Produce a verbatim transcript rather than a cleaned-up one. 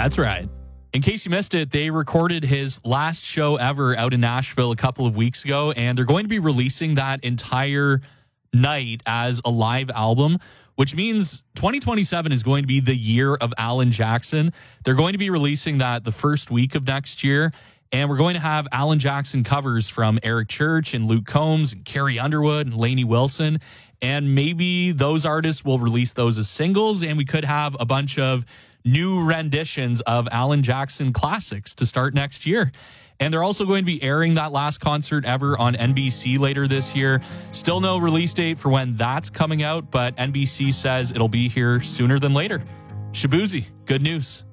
That's right. In case you missed it, they recorded his last show ever out in Nashville a couple of weeks ago, and they're going to be releasing that entire night as a live album, which means twenty twenty-seven is going to be the year of Alan Jackson. They're going to be releasing that the first week of next year, and we're going to have Alan Jackson covers from Eric Church and Luke Combs and Carrie Underwood and Lainey Wilson, and maybe those artists will release those as singles, and we could have a bunch of new renditions of Alan Jackson classics to start next year. And they're also going to be airing that last concert ever on N B C later this year. Still no release date for when that's coming out, but N B C says it'll be here sooner than later. Shabuzi, good news.